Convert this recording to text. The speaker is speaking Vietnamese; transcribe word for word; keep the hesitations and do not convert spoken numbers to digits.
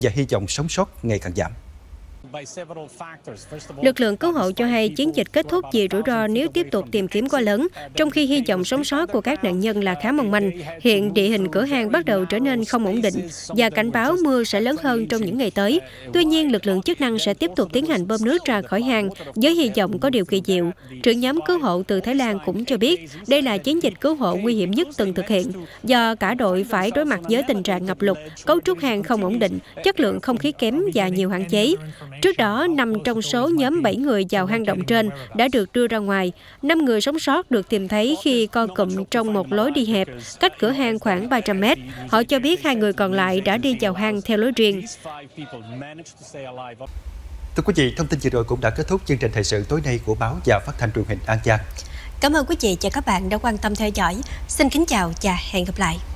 và hy vọng sống sót ngày càng giảm. Lực lượng cứu hộ cho hay chiến dịch kết thúc vì rủi ro nếu tiếp tục tìm kiếm quá lớn, trong khi hy vọng sống sót của các nạn nhân là khá mong manh. Hiện địa hình cửa hang bắt đầu trở nên không ổn định và cảnh báo mưa sẽ lớn hơn trong những ngày tới. Tuy nhiên, lực lượng chức năng sẽ tiếp tục tiến hành bơm nước ra khỏi hang với hy vọng có điều kỳ diệu. Trưởng nhóm cứu hộ từ Thái Lan cũng cho biết đây là chiến dịch cứu hộ nguy hiểm nhất từng thực hiện, do cả đội phải đối mặt với tình trạng ngập lụt, cấu trúc hang không ổn định, chất lượng không khí kém và nhiều hạn chế. Trước đó, năm trong số nhóm bảy người vào hang động trên đã được đưa ra ngoài. Năm người sống sót được tìm thấy khi co cụm trong một lối đi hẹp, cách cửa hang khoảng ba trăm mét. Họ cho biết hai người còn lại đã đi vào hang theo lối riêng. Thưa quý vị, thông tin vừa rồi cũng đã kết thúc chương trình thời sự tối nay của báo và phát thanh truyền hình An Giang. Cảm ơn quý vị và các bạn đã quan tâm theo dõi. Xin kính chào và hẹn gặp lại.